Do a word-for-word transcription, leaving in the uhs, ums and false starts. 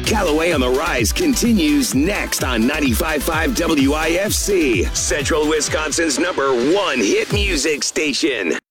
Callaway on the Rise continues next on ninety-five point five W I F C, Central Wisconsin's number one hit music station.